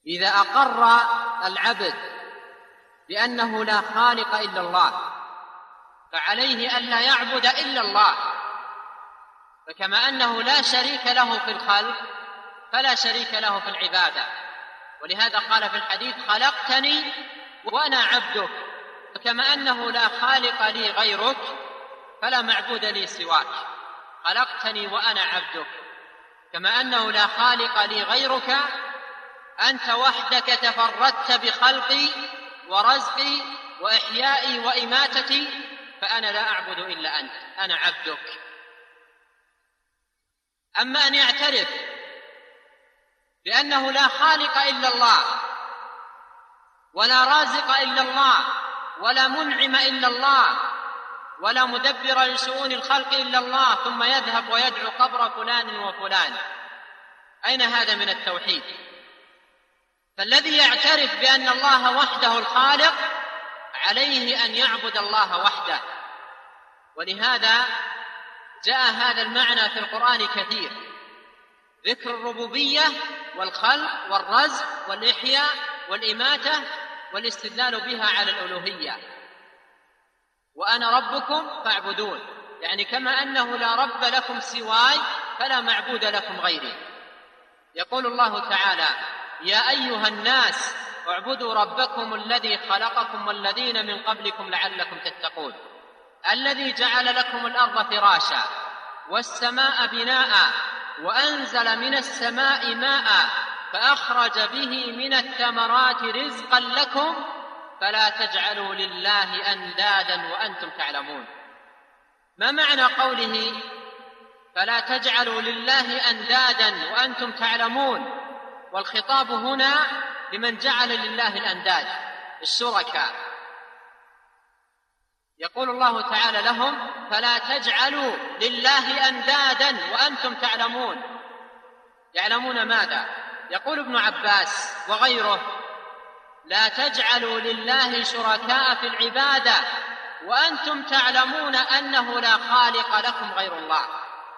إذا أقر العبد بأنه لا خالق إلا الله فعليه ألا يعبد إلا الله، فكما أنه لا شريك له في الخلق فلا شريك له في العبادة. ولهذا قال في الحديث: خلقتني وأنا عبدك. فكما أنه لا خالق لي غيرك فلا معبود لي سواك. خلقتني وأنا عبدك، كما أنه لا خالق لي غيرك، أنت وحدك تفردت بخلقي ورزقي وإحيائي وإماتتي، فأنا لا أعبد إلا أنت، أنا عبدك. أما أن يعترف بأنه لا خالق إلا الله ولا رازق إلا الله ولا منعم إلا الله ولا مدبر لشؤون الخلق إلا الله، ثم يذهب ويدعو قبر فلان وفلان، أين هذا من التوحيد؟ فالذي يعترف بأن الله وحده الخالق عليه أن يعبد الله وحده. ولهذا جاء هذا المعنى في القرآن كثير، ذكر الربوبية والخلق والرزق والإحياء والإماتة والاستدلال بها على الألوهية. وأنا ربكم فاعبدون، يعني كما أنه لا رب لكم سواي فلا معبود لكم غيري. يقول الله تعالى: يا أيها الناس اعبدوا ربكم الذي خلقكم والذين من قبلكم لعلكم تتقون، الذي جعل لكم الأرض فراشا والسماء بناء وأنزل من السماء ماء فأخرج به من الثمرات رزقا لكم فلا تجعلوا لله أندادا وأنتم تعلمون. ما معنى قوله فلا تجعلوا لله أندادا وأنتم تعلمون؟ والخطاب هنا لمن جعل لله الأنداد، الشركاء. يقول الله تعالى لهم: فلا تجعلوا لله أندادا وأنتم تعلمون. يعلمون ماذا؟ يقول ابن عباس وغيره: لا تجعلوا لله شركاء في العبادة وأنتم تعلمون أنه لا خالق لكم غير الله.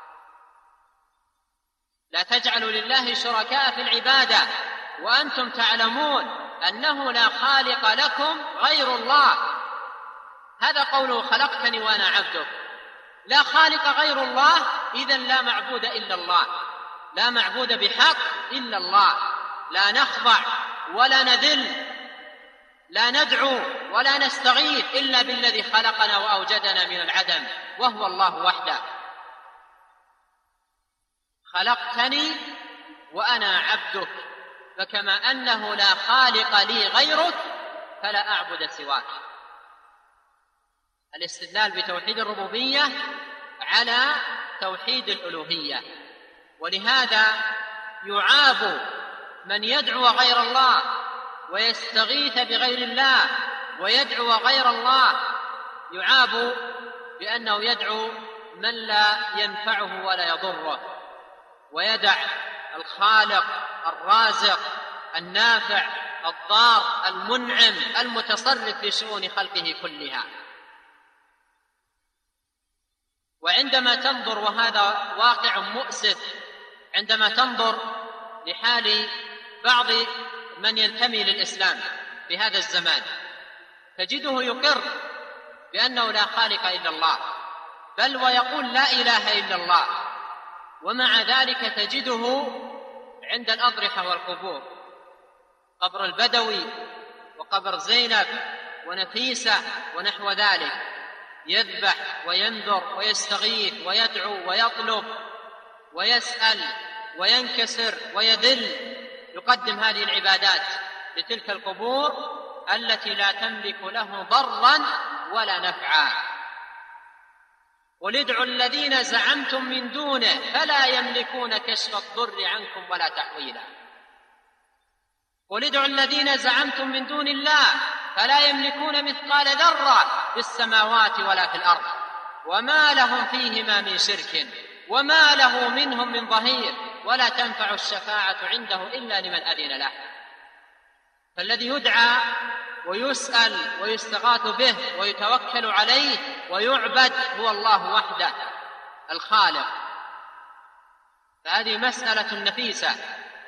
لا تجعلوا لله شركاء في العبادة وأنتم تعلمون أنه لا خالق لكم غير الله. هذا قوله: خلقتني وأنا عبدك. لا خالق غير الله، إذن لا معبود إلا الله، لا معبود بحق إلا الله. لا نخضع ولا نذل، لا ندعو ولا نستغيث إلا بالذي خلقنا وأوجدنا من العدم، وهو الله وحده. خلقتني وأنا عبدك، فكما أنه لا خالق لي غيرك فلا أعبد سواك. الاستدلال بتوحيد الربوبية على توحيد الألوهية. ولهذا يعاب من يدعو غير الله ويستغيث بغير الله ويدعو غير الله، يعاب بأنه يدعو من لا ينفعه ولا يضره، ويدع الخالق الرازق النافع الضار المنعم المتصرف في شؤون خلقه كلها. وعندما تنظر، وهذا واقع مؤسف، عندما تنظر لحال بعض من ينتمي للإسلام في هذا الزمان تجده يقر بأنه لا خالق إلا الله، بل ويقول لا إله إلا الله، ومع ذلك تجده عند الأضرحة والقبور، قبر البدوي وقبر زينب ونفيسة ونحو ذلك، يذبح وينذر ويستغيث ويدعو ويطلب ويسأل وينكسر ويذل، يقدم هذه العبادات لتلك القبور التي لا تملك له ضرا ولا نفعا. قل ادعوا الذين زعمتم من دونه فلا يملكون كشف الضر عنكم ولا تحويلا. قل ادعوا الذين زعمتم من دون الله فلا يملكون مثقال ذرة في السماوات ولا في الأرض وما لهم فيهما من شرك وما له منهم من ظهير ولا تنفع الشفاعة عنده إلا لمن أذن له. فالذي يدعى ويسأل ويستغاث به ويتوكل عليه ويعبد هو الله وحده الخالق. فهذه مسألة نفيسة